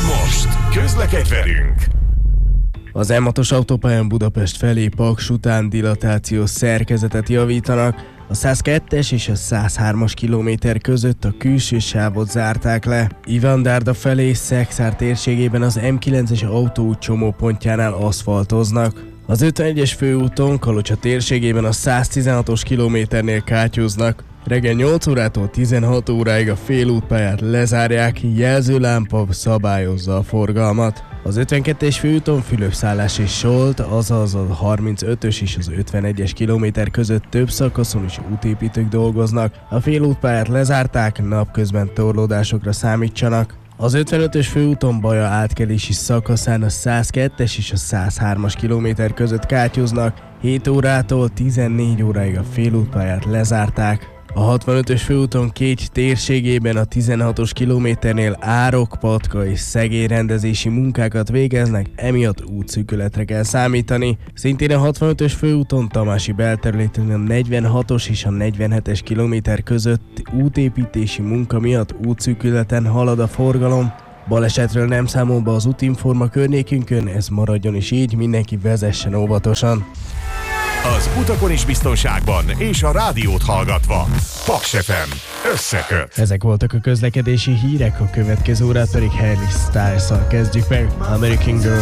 most közlekedj velünk! Az M6-os autópályán Budapest felé Paks után dilatációs szerkezetet javítanak, a 102-es és a 103-as kilométer között a külső sávot zárták le. Ivandárda felé Szekszár térségében az M9-es autóút csomópontjánál aszfaltoznak. Az 51-es főúton Kalocsa térségében a 116-os kilométernél kátyúznak. Reggel 8 órától 16 óráig a félútpályát lezárják, jelzőlámpa szabályozza a forgalmat. Az 52-es főúton Fülöp-Szállás és Solt, azaz a 35-ös és az 51-es kilométer között több szakaszon is útépítők dolgoznak. A félútpályát lezárták, napközben torlódásokra számítsanak. Az 55-ös főúton Baja átkelési szakaszán a 102-es és a 103-as kilométer között kátyúznak, 7 órától 14 óráig a félútpályát lezárták. A 65-ös főúton Kécs térségében a 16-os kilométernél árok, patka és szegélyrendezési munkákat végeznek, emiatt útszűkületre kell számítani. Szintén a 65-ös főúton Tamási belterületén a 46-os és a 47-es kilométer között útépítési munka miatt útszűkületen halad a forgalom. Balesetről nem számol be az Útinforma környékünkön, ez maradjon is így, mindenki vezessen óvatosan. Az utakon is biztonságban, és a rádiót hallgatva. Paks FM összeköt. Ezek voltak a közlekedési hírek, a következő órát pedig Harry Styles-szal kezdjük meg. American Girl.